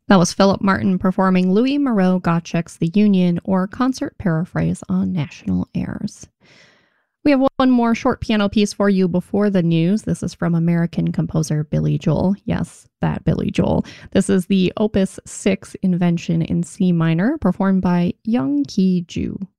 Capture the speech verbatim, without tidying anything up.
That was Philip Martin performing Louis Moreau Gottschalk's The Union, or concert paraphrase on national airs. We have one more short piano piece for you before the news. This is from American composer Billy Joel. Yes, that Billy Joel. This is the Opus six Invention in C minor, performed by Young Ki Ju.